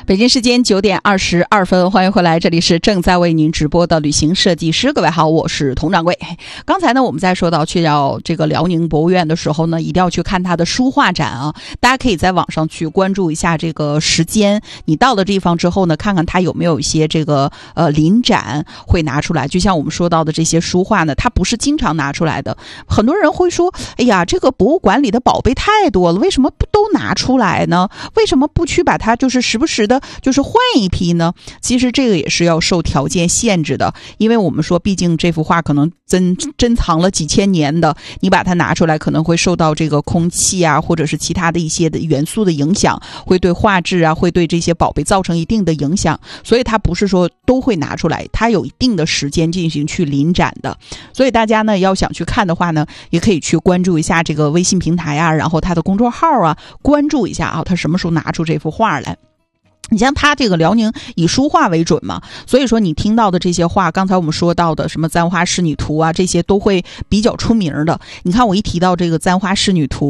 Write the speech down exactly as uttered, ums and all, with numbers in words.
北京时间九点二十二分，欢迎回来，这里是正在为您直播的旅行设计师。各位好，我是佟掌柜。刚才呢，我们在说到去到这个辽宁博物院的时候呢，一定要去看它的书画展啊。大家可以在网上去关注一下这个时间，你到了地方之后呢，看看它有没有一些这个呃临展会拿出来。就像我们说到的这些书画呢，它不是经常拿出来的。很多人会说，哎呀，这个博物馆里的宝贝太多了，为什么不都拿出来呢？为什么不去把它就是时不时的就是换一批呢？其实这个也是要受条件限制的，因为我们说毕竟这幅画可能珍珍藏了几千年的，你把它拿出来可能会受到这个空气啊或者是其他的一些的元素的影响，会对画质啊会对这些宝贝造成一定的影响，所以它不是说都会拿出来，它有一定的时间进行去临展的。所以大家呢要想去看的话呢，也可以去关注一下这个微信平台啊，然后它的公众号啊，关注一下啊，它什么时候拿出这幅画来。你像他这个辽宁以书画为准嘛，所以说你听到的这些画，刚才我们说到的什么簪花仕女图啊，这些都会比较出名的。你看我一提到这个簪花仕女图，